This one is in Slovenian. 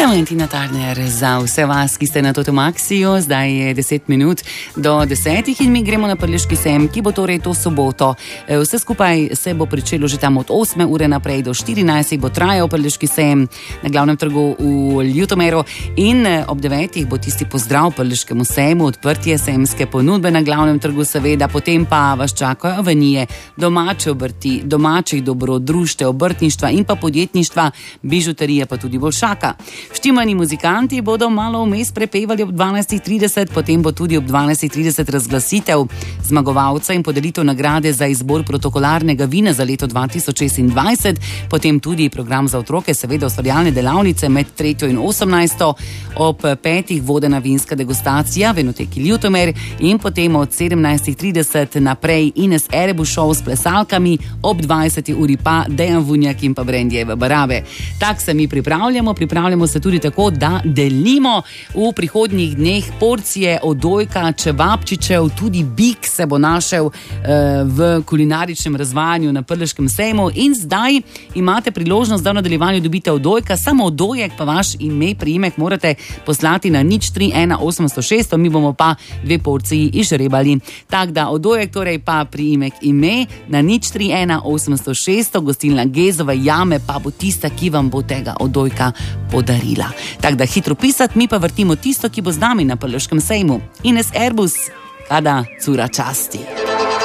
Klementina Tarner za vse vas, ki ste na Totomaksiju. Zdaj je 10 minut do 10 in mi gremo na Prleški sejem, ki bo torej to soboto. Vse skupaj se bo pričelo že tam od 8 ure naprej do 14 bo trajal Prleški sejem na glavnem trgu v Ljutomeru in ob 9 bo tisti pozdrav Prleškemu sejmu, odprtje sejemske ponudbe na glavnem trgu seveda, potem pa vas čakajo avenije, domače obrti, domačih dobro, društev, obrtništva in pa podjetništva, bižuterije pa tudi Bolšaka. Štimani muzikanti bodo malo vmes prepevali ob 12.30, potem bo tudi ob 12.30 razglasitev zmagovalca in podelitev nagrade za izbor protokolarnega vina za leto 2026, potem tudi program za otroke, seveda ustvarjalne delavnice med 3. in 18. ob 5. vodena vinska degustacija v Enoteki Ljutomer in potem od 17.30 naprej Ines Erebuš šov s plesalkami, ob 20. uri pa Dejan Vunjak in pa Brendjeve Barabe. Tak se mi pripravljamo se tudi tako, da delimo v prihodnjih dneh porcije odojka, čevapčičev, tudi bik se bo našel v kulinaričnem razvajanju na Prleškem sejmu in zdaj imate priložnost, da v nadaljevanju dobite odojka, samo odojek pa vaš ime, priimek morate poslati na 031806, mi bomo pa 2 porciji izžrebali. Tak da odojek, torej pa priimek ime na 031806, gostilna Gezove jame pa bo tista, ki vam bo tega odojka podarila. Tako da hitro pisati, mi pa vrtimo tisto, ki bo z nami na Prleškem sejmu. Ines Erbus, kada cura časti.